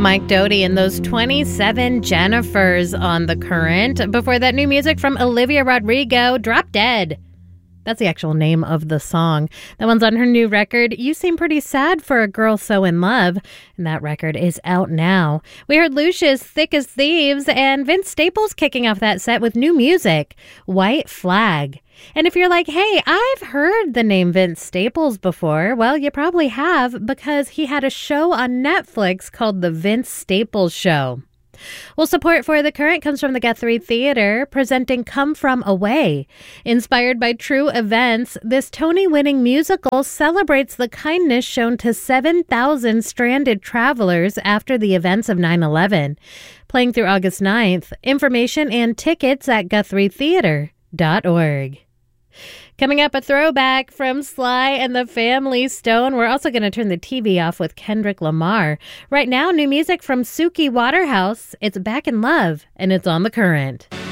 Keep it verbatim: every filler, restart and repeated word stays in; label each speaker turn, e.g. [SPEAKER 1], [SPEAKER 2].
[SPEAKER 1] Mike Doughty and those twenty-seven Jennifers on The Current. Before that, new music from Olivia Rodrigo, Drop Dead. That's the actual name of the song. That one's on her new record, You Seem Pretty Sad for a Girl So in Love. And that record is out now. We heard Lucius, Thick as Thieves, and Vince Staples kicking off that set with new music, White Flag. And if you're like, hey, I've heard the name Vince Staples before, well, you probably have, because he had a show on Netflix called The Vince Staples Show. Well, support for The Current comes from the Guthrie Theater, presenting Come From Away. Inspired by true events, this Tony-winning musical celebrates the kindness shown to seven thousand stranded travelers after the events of nine eleven. Playing through August ninth. Information and tickets at guthrie theater dot org. Coming up, a throwback from Sly and the Family Stone. We're also going to turn the T V off with Kendrick Lamar. Right now, new music from Suki Waterhouse. It's Back in Love, and it's on The Current.